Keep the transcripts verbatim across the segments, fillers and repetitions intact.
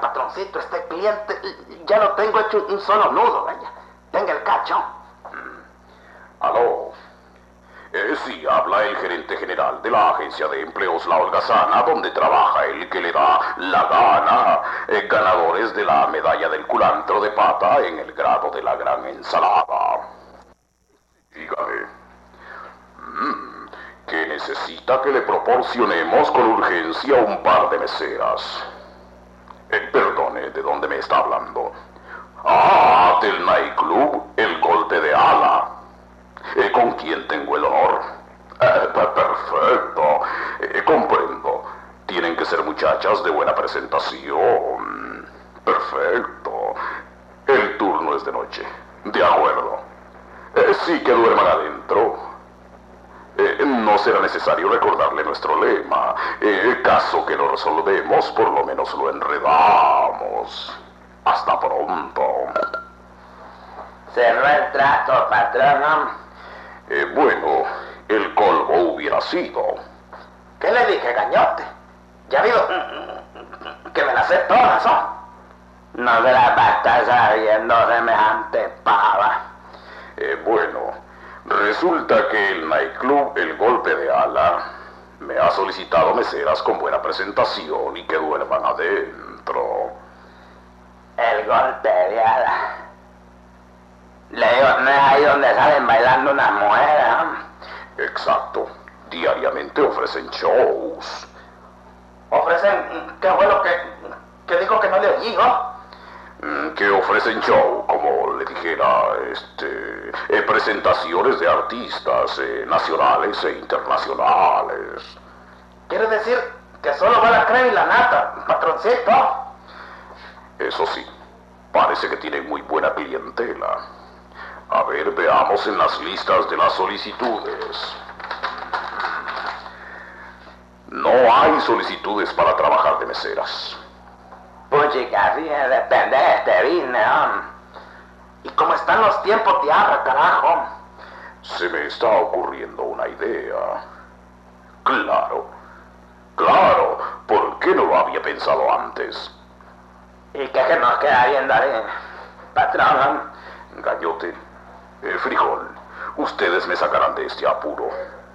patroncito, este cliente ya lo tengo hecho un solo nudo, vaya. Tenga el cacho. Aló. Eh, sí, habla el gerente general de la agencia de empleos La Holgazana, donde trabaja el que le da la gana. Eh, ganadores de la medalla del culantro de pata en el grado de la gran ensalada. Dígame. Mm, que necesita que le proporcionemos con urgencia un par de meseras. Eh, perdone, ¿de dónde me está hablando? Ah, del nightclub El Golpe de Ala. Eh, ¿Con quién tengo el honor? Eh, perfecto. Eh, comprendo. Tienen que ser muchachas de buena presentación. Perfecto. El turno es de noche. De acuerdo. Eh, sí que duerman adentro. Eh, no será necesario recordarle nuestro lema. Eh, caso que lo resolvemos, por lo menos lo enredamos. Hasta pronto. Cerró el trato, patrón. Eh, bueno, el colmo hubiera sido. ¿Qué le dije, gañote? Ya vio que me las sé todas, ¿no? No se la va a estar sabiendo semejante pava. Eh, bueno, resulta que el nightclub El Golpe de Ala me ha solicitado meseras con buena presentación y que duerman adentro. El Golpe de Ala. Le digo, no es ahí donde salen bailando unas mujeres, ¿no? Exacto. Diariamente ofrecen shows. ¿Ofrecen? ¿Qué fue lo que, que dijo que no le oí, ¿no? Que ofrecen show, como le dijera, este, eh, presentaciones de artistas eh, nacionales e internacionales. ¿Quiere decir que solo va la crema y la nata, patroncito? Eso sí, parece que tienen muy buena clientela. A ver, veamos en las listas de las solicitudes. No hay solicitudes para trabajar de meseras. Puchica, sí, depende de este business, ¿no? ¿Y cómo están los tiempos de ahora, carajo? Se me está ocurriendo una idea. Claro, claro, ¿por qué no lo había pensado antes? ¿Y qué que nos queda bien, Darín? Patrón. Gañote, eh, frijol, ustedes me sacarán de este apuro.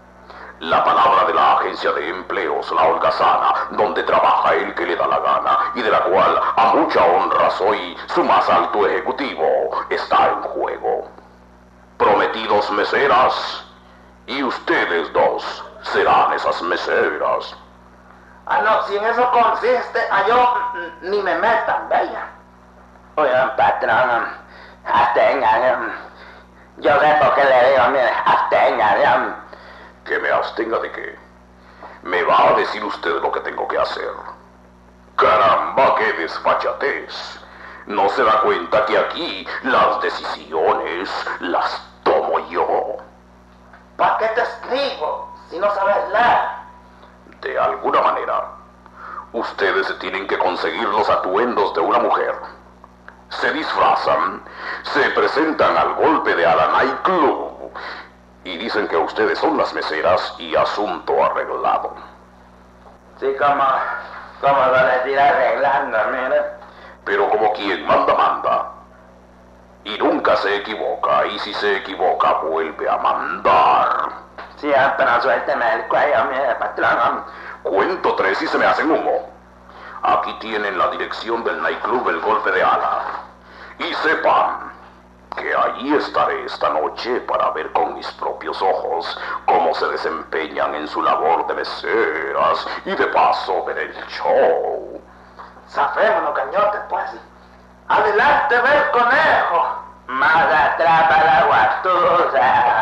La palabra de la agencia de empleos La Holgazana, donde trabaja el que le da la gana y de la cual a mucha honra soy su más alto ejecutivo, está en juego. Prometidos meseras, y ustedes dos serán esas meseras. Ah, no, si en eso consiste, a yo ni me metan, bella. Oigan, patrón, abstengan. Yo sé por qué le digo, mire, abstengan. ¿Que me abstenga de qué? Me va a decir usted lo que tengo que hacer. ¡Caramba, qué desfachatez! ¿No se da cuenta que aquí las decisiones las tomo yo? ¿Para qué te escribo si no sabes leer? De alguna manera, ustedes se tienen que conseguir los atuendos de una mujer. Se disfrazan, se presentan al Golpe de Ala Nightclub y dicen que ustedes son las meseras y asunto arreglado. Sí, como, como lo les irá arreglando, mire. Pero como quien manda, manda. Y nunca se equivoca, y si se equivoca, vuelve a mandar. Sí, pero suélteme el cuello, mire, patrón. Cuento tres y se me hacen humo. Aquí tienen la dirección del nightclub El Golpe de Ala. Y sepan que allí estaré esta noche para ver con mis propios ojos cómo se desempeñan en su labor de meseras y de paso ver el show. Zafémonos, cañotes, pues. Adelante, ver conejo. Más atrás para la guatura.